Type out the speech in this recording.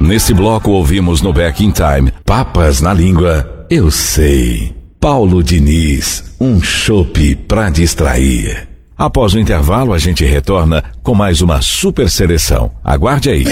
Nesse bloco ouvimos no Back in Time, Papas na Língua, Eu Sei. Paulo Diniz, um chope pra distrair. Após o intervalo, a gente retorna com mais uma super seleção. Aguarde aí.